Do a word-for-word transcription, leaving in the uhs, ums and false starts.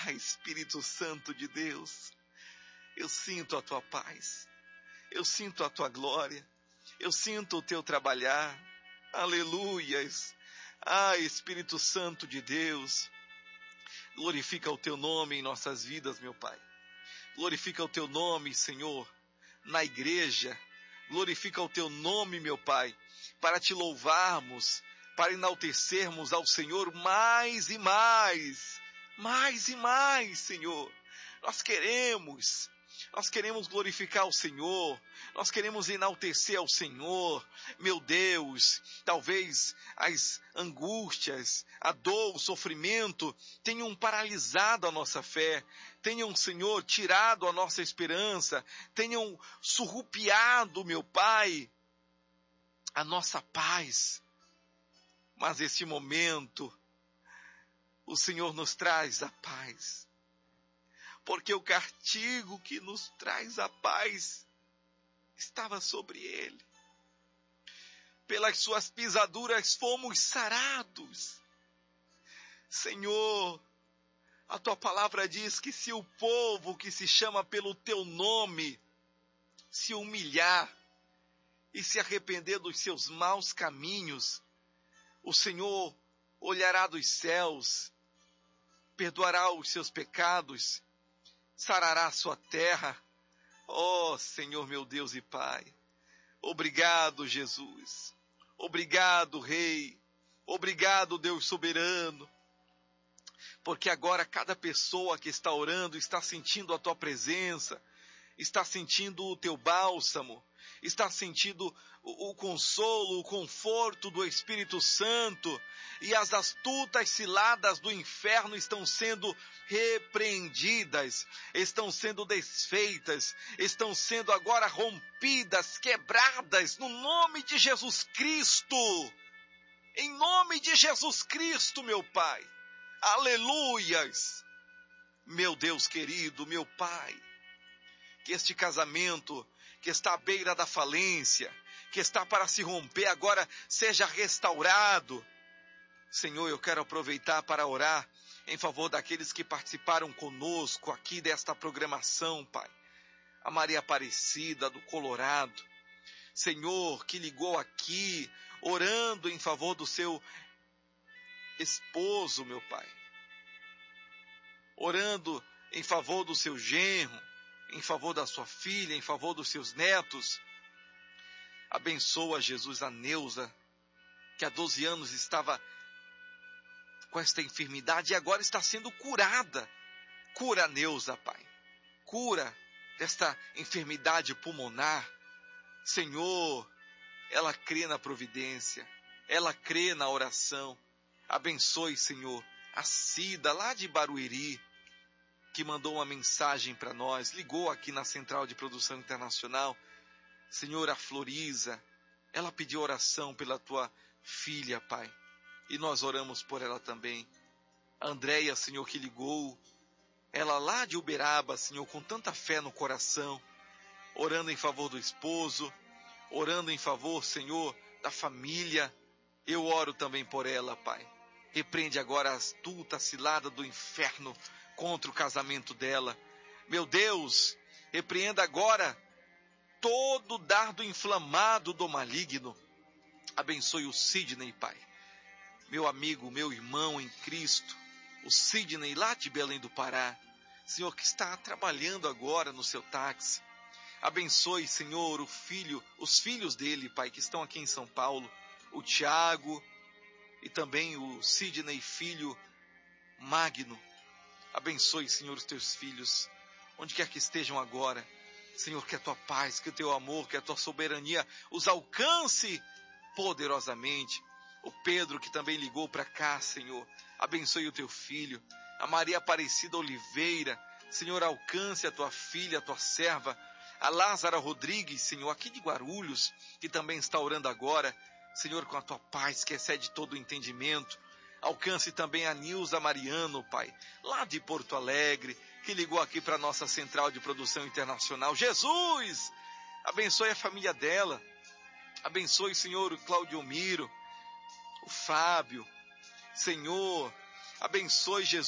Ah, Espírito Santo de Deus, eu sinto a tua paz, eu sinto a tua glória, eu sinto o teu trabalhar. Aleluias. Ah, Espírito Santo de Deus, glorifica o teu nome em nossas vidas, meu Pai. Glorifica o teu nome, Senhor, na igreja. Glorifica o teu nome, meu Pai, para te louvarmos, para enaltecermos ao Senhor mais e mais, mais e mais, Senhor. Nós queremos, nós queremos glorificar o Senhor, nós queremos enaltecer ao Senhor. Meu Deus, talvez as angústias, a dor, o sofrimento tenham paralisado a nossa fé, tenham, Senhor, tirado a nossa esperança, tenham surrupiado, meu Pai, a nossa paz. Mas esse momento, o Senhor nos traz a paz, porque o castigo que nos traz a paz estava sobre ele. Pelas suas pisaduras fomos sarados. Senhor, a tua palavra diz que se o povo que se chama pelo teu nome se humilhar e se arrepender dos seus maus caminhos, o Senhor olhará dos céus, perdoará os seus pecados, sarará a sua terra. Oh, Senhor, meu Deus e Pai, obrigado, Jesus. Obrigado, Rei. Obrigado, Deus soberano. Porque agora cada pessoa que está orando está sentindo a tua presença, está sentindo o teu bálsamo, está sentindo o, o consolo, o conforto do Espírito Santo, e as astutas ciladas do inferno estão sendo repreendidas, estão sendo desfeitas, estão sendo agora rompidas, quebradas, no nome de Jesus Cristo. Em nome de Jesus Cristo, meu Pai. Aleluias. Meu Deus querido, meu Pai, que este casamento que está à beira da falência, que está para se romper, agora seja restaurado. Senhor, eu quero aproveitar para orar em favor daqueles que participaram conosco aqui desta programação, Pai. A Maria Aparecida do Colorado, Senhor, que ligou aqui, orando em favor do seu esposo, meu Pai. Orando em favor do seu genro, em favor da sua filha, em favor dos seus netos. Abençoa, Jesus, a Neuza, que há doze anos estava com esta enfermidade e agora está sendo curada. Cura a Neuza, Pai. Cura desta enfermidade pulmonar. Senhor, ela crê na providência, ela crê na oração. Abençoe, Senhor, a Cida, lá de Barueri, que mandou uma mensagem para nós, ligou aqui na Central de Produção Internacional. Senhor, a Floriza, ela pediu oração pela tua filha, Pai, e nós oramos por ela também. A Andréia, Senhor, que ligou, ela lá de Uberaba, Senhor, com tanta fé no coração, orando em favor do esposo, orando em favor, Senhor, da família. Eu oro também por ela, Pai. Repreende agora a astuta cilada do inferno contra o casamento dela. Meu Deus, repreenda agora todo dardo inflamado do maligno. Abençoe o Sidney, Pai. Meu amigo, meu irmão em Cristo, o Sidney lá de Belém do Pará. Senhor, que está trabalhando agora no seu táxi. Abençoe, Senhor, o filho, os filhos dele, Pai, que estão aqui em São Paulo. O Tiago e também o Sidney, filho Magno. Abençoe, Senhor, os teus filhos, onde quer que estejam agora. Senhor, que a tua paz, que o teu amor, que a tua soberania os alcance poderosamente. O Pedro, que também ligou para cá, Senhor, abençoe o teu filho. A Maria Aparecida Oliveira, Senhor, alcance a tua filha, a tua serva. A Lázara Rodrigues, Senhor, aqui de Guarulhos, que também está orando agora. Senhor, com a tua paz, que excede todo o entendimento. Alcance também a Nilza Mariano, Pai, lá de Porto Alegre, que ligou aqui para a nossa Central de Produção Internacional. Jesus, abençoe a família dela. Abençoe, Senhor, o Claudio Miro, o Fábio. Senhor, abençoe, Jesus.